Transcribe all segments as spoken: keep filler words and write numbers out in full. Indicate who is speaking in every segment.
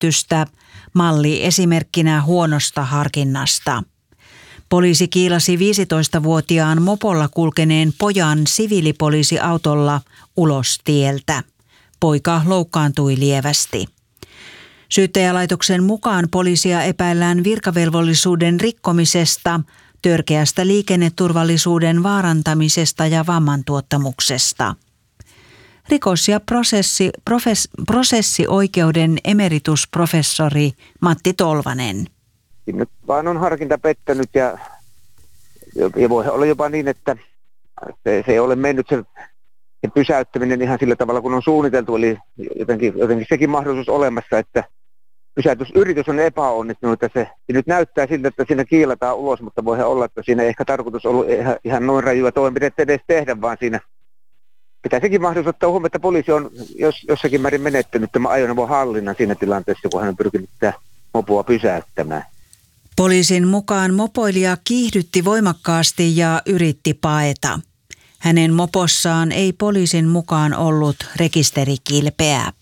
Speaker 1: pidätystä, malli esimerkkinä huonosta harkinnasta. Poliisi kiilasi viisitoistavuotiaan mopolla kulkeneen pojan siviilipoliisiautolla ulos tieltä. Poika loukkaantui lievästi. Syyttäjälaitoksen mukaan poliisia epäillään virkavelvollisuuden rikkomisesta, törkeästä liikenneturvallisuuden vaarantamisesta ja vammantuottamuksesta. Rikos- ja prosessi, profes, prosessioikeuden emeritusprofessori Matti Tolvanen.
Speaker 2: Nyt vaan on harkinta pettänyt ja, ja voi olla jopa niin, että se, se ei ole mennyt se, se pysäyttäminen ihan sillä tavalla kun on suunniteltu. Eli jotenkin, jotenkin sekin mahdollisuus olemassa, että pysäytysyritys on epäonnistunut. Että se, se nyt näyttää siltä, että siinä kiilataan ulos, mutta voi olla, että siinä ei ehkä tarkoitus ollut ihan, ihan noin rajua toimenpidettä edes tehdä, vaan siinä pitää sekin mahdollisuus ottaa huomioon, että poliisi on jos, jossakin määrin menettänyt tämän ajoneuvon hallinnan siinä tilanteessa, kun hän on pyrkinyt sitä mopoa pysäyttämään.
Speaker 1: Poliisin mukaan mopoilija kiihdytti voimakkaasti ja yritti paeta. Hänen mopossaan ei poliisin mukaan ollut rekisterikilpeä.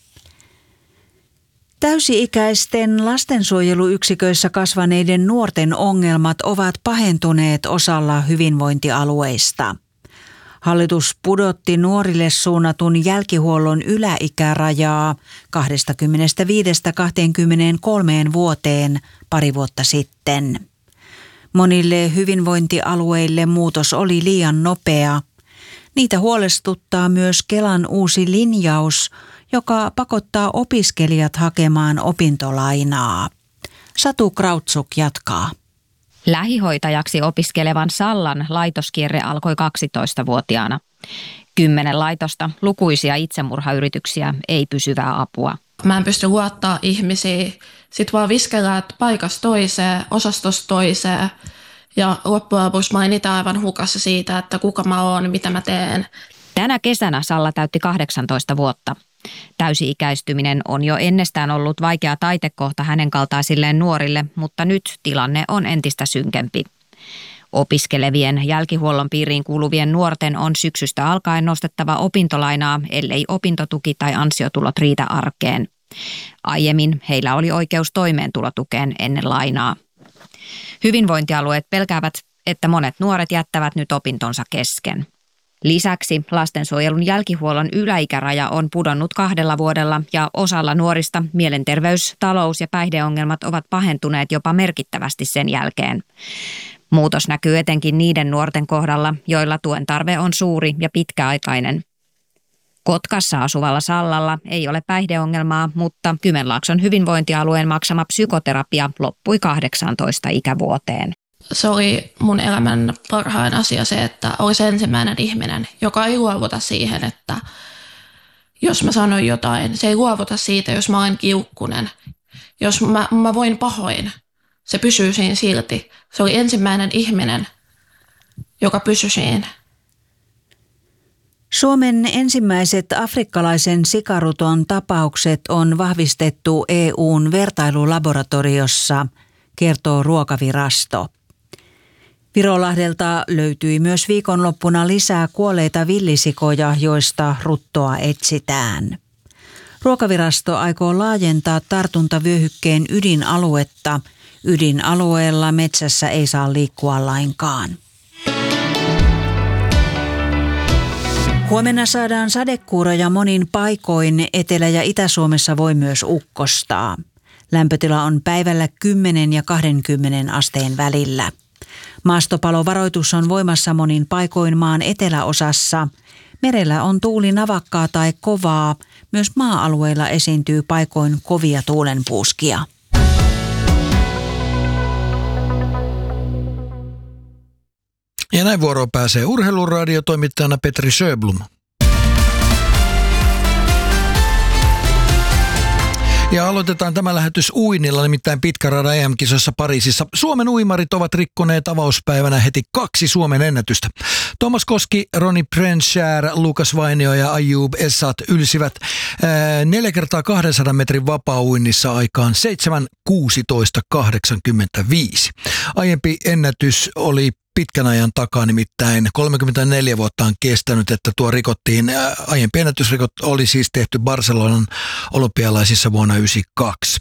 Speaker 1: Täysi-ikäisten lastensuojeluyksiköissä kasvaneiden nuorten ongelmat ovat pahentuneet osalla hyvinvointialueista. Hallitus pudotti nuorille suunnatun jälkihuollon yläikärajaa kaksikymmentäviisi kaksikymmentäkolme vuoteen pari vuotta sitten. Monille hyvinvointialueille muutos oli liian nopea. Niitä huolestuttaa myös Kelan uusi linjaus, joka pakottaa opiskelijat hakemaan opintolainaa. Satu Krautsuk jatkaa.
Speaker 3: Lähihoitajaksi opiskelevan Sallan laitoskierre alkoi kaksitoistavuotiaana. Kymmenen laitosta, lukuisia itsemurhayrityksiä, ei pysyvää apua.
Speaker 4: Mä en pysty luottaa ihmisiä. Sitten vaan viskelää paikasta toiseen, osastosta toiseen. Ja loppujen lopuksi mä en itse aivan hukassa siitä, että kuka mä oon, mitä mä teen.
Speaker 3: Tänä kesänä Salla täytti kahdeksantoista vuotta. Täysi-ikäistyminen on jo ennestään ollut vaikea taitekohta hänen kaltaisilleen nuorille, mutta nyt tilanne on entistä synkempi. Opiskelevien jälkihuollon piiriin kuuluvien nuorten on syksystä alkaen nostettava opintolainaa, ellei opintotuki tai ansiotulot riitä arkeen. Aiemmin heillä oli oikeus toimeentulotukeen ennen lainaa. Hyvinvointialueet pelkäävät, että monet nuoret jättävät nyt opintonsa kesken. Lisäksi lastensuojelun jälkihuollon yläikäraja on pudonnut kahdella vuodella ja osalla nuorista mielenterveys-, talous- ja päihdeongelmat ovat pahentuneet jopa merkittävästi sen jälkeen. Muutos näkyy etenkin niiden nuorten kohdalla, joilla tuen tarve on suuri ja pitkäaikainen. Kotkassa asuvalla Sallalla ei ole päihdeongelmaa, mutta Kymenlaakson hyvinvointialueen maksama psykoterapia loppui kahdeksaantoista ikävuoteen.
Speaker 4: Se oli mun elämän parhain asia se, että olisi ensimmäinen ihminen, joka ei luovuta siihen, että jos mä sanon jotain, se ei luovuta siitä, jos mä olen kiukkunen. Jos mä, mä voin pahoin, se pysyy siinä silti. Se oli ensimmäinen ihminen, joka pysyi siinä.
Speaker 1: Suomen ensimmäiset afrikkalaisen sikaruton tapaukset on vahvistettu E U:n vertailulaboratoriossa, kertoo Ruokavirasto. Virolahdelta löytyi myös viikonloppuna lisää kuolleita villisikoja, joista ruttoa etsitään. Ruokavirasto aikoo laajentaa tartuntavyöhykkeen ydinaluetta. Ydinalueella metsässä ei saa liikkua lainkaan. Huomenna saadaan sadekuuroja monin paikoin. Etelä- ja Itä-Suomessa voi myös ukkostaa. Lämpötila on päivällä kymmenen ja kaksikymmentä asteen välillä. Maastopalovaroitus on voimassa monin paikoin maan eteläosassa. Merellä on tuuli navakkaa tai kovaa. Myös maa-alueilla esiintyy paikoin kovia tuulenpuuskia.
Speaker 5: Ja näin vuoroon pääsee urheiluradiotoimittajana Petri Sjöblom. Ja aloitetaan tämä lähetys uinnilla, nimittäin pitkäradan E M-kisoissa Pariisissa. Suomen uimarit ovat rikkoneet avauspäivänä heti kaksi Suomen ennätystä. Thomas Koski, Roni Prenschär, Lukas Vainio ja Ayub Essat ylsivät neljä kertaa kahdensadan metrin vapaa-uinnissa aikaan seitsemän kuusitoista kahdeksankymmentäviisi. Aiempi ennätys oli pitkän ajan takaa, nimittäin kolmekymmentäneljä vuotta on kestänyt, että tuo rikottiin. Aiempi ennätysrikot oli siis tehty Barcelonan olympialaisissa vuonna yhdeksänkymmentäkaksi.